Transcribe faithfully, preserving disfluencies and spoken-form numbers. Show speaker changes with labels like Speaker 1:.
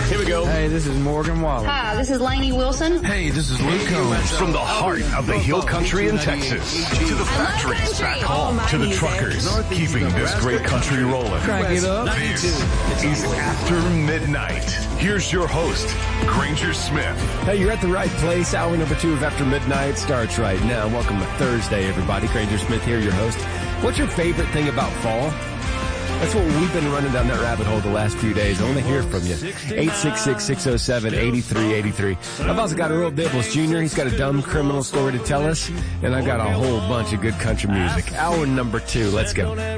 Speaker 1: Here we go.
Speaker 2: Hey, this is Morgan Wallen.
Speaker 3: Hi, this is Lainey Wilson.
Speaker 4: Hey, this is Luke Combs.
Speaker 1: From the heart of the Hill Country in Texas, to the factories back home, to the truckers, keeping this great country rolling.
Speaker 2: Crank it up.
Speaker 1: This is After Midnight. Here's your host, Granger Smith.
Speaker 5: Hey, you're at the right place. Hour number two of After Midnight starts right now. Welcome to Thursday, everybody. Granger Smith here, your host. What's your favorite thing about fall? That's what we've been running down that rabbit hole the last few days. I want to hear from you. eight six six, six oh seven, eight three eight three. I've also got Earl Dibbles Junior He's got a dumb criminal story to tell us. And I've got a whole bunch of good country music. Hour number two. Let's go.